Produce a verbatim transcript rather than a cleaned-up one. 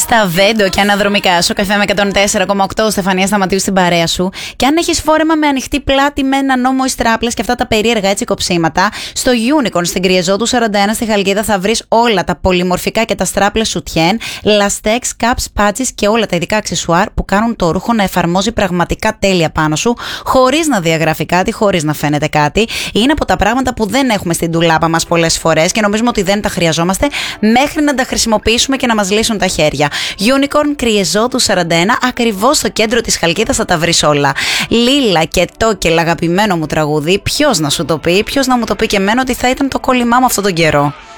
Στα Βέντο και αναδρομικά στο καφέ με εκατόν τέσσερα κόμμα οκτώ, Στεφανία Σταματίου στην παρέα σου. Και αν έχεις φόρεμα με ανοιχτή πλάτη, με ένα νόμο ή στράπλες και αυτά τα περίεργα έτσι κοψίματα, στο Unicorn στην Κρυεζότου σαράντα ένα στη Χαλκίδα θα βρεις όλα τα πολυμορφικά και τα στράπλες σουτιέν, λαστέξ, caps, πάτσις και όλα τα ειδικά αξεσουάρ που κάνουν το ρούχο να εφαρμόζει πραγματικά τέλεια πάνω σου, χωρίς να διαγράφει κάτι, χωρίς να φαίνεται κάτι. Είναι από τα πράγματα που δεν έχουμε στην ντουλάπα μας πολλές φορές και νομίζουμε ότι δεν τα χρειαζόμαστε μέχρι να τα χρησιμοποιήσουμε και να μας λύσουν τα χέρια. Unicorn Κρυεζότου σαράντα ένα, ακριβώς στο κέντρο της Χαλκίδας θα τα βρεις όλα. Λίλα και Τόκελ, αγαπημένο μου τραγούδι. Ποιος να σου το πει, ποιος να μου το πει και εμένα ότι θα ήταν το κόλλημά μου αυτόν τον καιρό.